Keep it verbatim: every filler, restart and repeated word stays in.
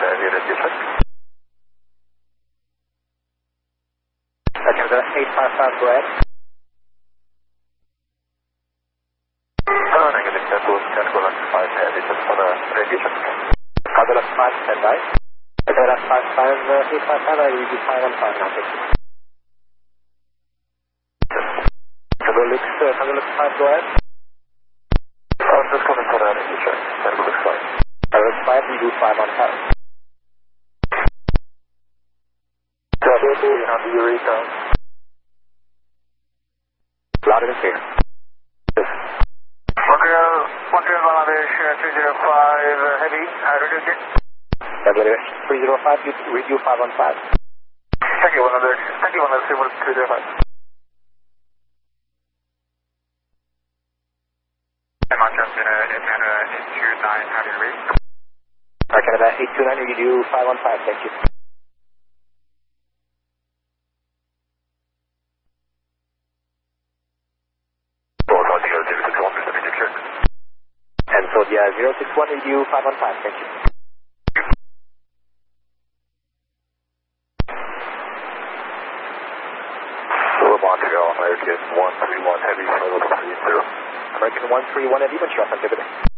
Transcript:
Heavy radio check. Canada eight five five, go ahead. Uh, negative, that was Canada five Heavy, just for the radio check. Canada five, stand by. Canada five five, uh, eight five five, I will be five one five now, thank you. Canada Lux, uh, Canada Lux five, go ahead. I'm just coming for the radio check. Canada Lux five. Canada Lux five, we do five one five. Canada three hundred, Eureka. Loud and clear. Yes. Montreal, Montreal, Bangladesh, three zero five, uh, Heavy, uh, radio check. Bangladesh three zero five, radio five one five. Thank you, Bangladesh. Thank you, Bangladesh, three zero five. I'm on Canada eight two nine, how do you read? Canada eight two nine, radio five one five, thank you. And so the uh, zero six one, radio five one five, thank you. Montreal, American one three one Heavy, Solo three zero. American one three one, Heavy, what's your authenticity?